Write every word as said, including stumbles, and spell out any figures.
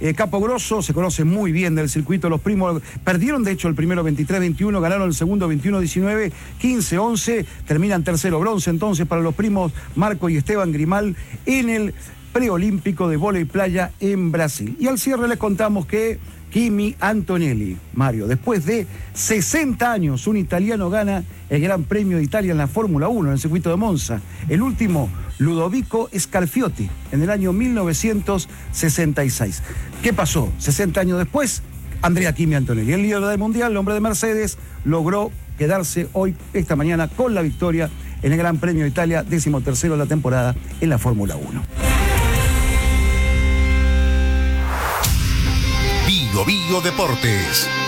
Eh, Capogrossi se conoce muy bien del circuito. Los primos perdieron, de hecho, el primero veintitrés veintiuno, ganaron el segundo veintiuno diecinueve, quince once, terminan tercero. Bronce entonces para los primos Marco y Esteban Grimal en el preolímpico de vóley playa en Brasil. Y al cierre les contamos que Kimi Antonelli, Mario, después de sesenta años, un italiano gana el Gran Premio de Italia en la Fórmula uno, en el circuito de Monza. El último, Ludovico Scalfiotti, en el año mil novecientos sesenta y seis. ¿Qué pasó? sesenta años después, Andrea Kimi Antonelli, el líder del mundial, el hombre de Mercedes, logró quedarse hoy, esta mañana, con la victoria en el Gran Premio de Italia, décimo tercero de la temporada en la Fórmula uno. Bio Bio Deportes.